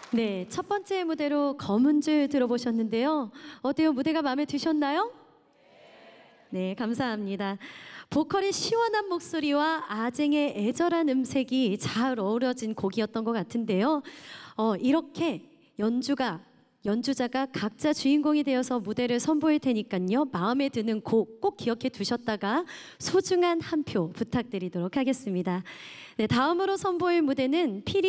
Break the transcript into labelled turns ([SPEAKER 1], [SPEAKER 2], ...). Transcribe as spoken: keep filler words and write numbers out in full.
[SPEAKER 1] 네, 첫 번째 무대로 검은 줄 들어보셨는데요. 어때요? 무대가 마음에 드셨나요? 네, 감사합니다. 보컬의 시원한 목소리와 아쟁의 애절한 음색이 잘 어우러진 곡이었던 것 같은데요. 어, 이렇게 연주가 연주자가 각자 주인공이 되어서 무대를 선보일 테니까요. 마음에 드는 곡 꼭 기억해 두셨다가 소중한 한 표 부탁드리도록 하겠습니다. 네, 다음으로 선보일 무대는 피리